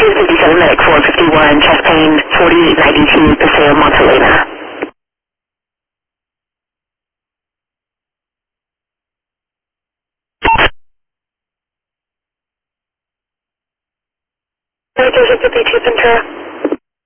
257 medic 451, chest pain 4092, Paseo Montalena. There's a 52 Ventura.